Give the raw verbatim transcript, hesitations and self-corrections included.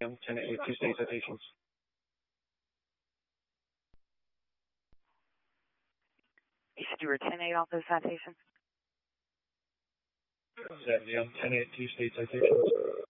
Um, ten eight, two state citations. You said you were ten eight off those citations? seventy, um, ten eight, two state citations.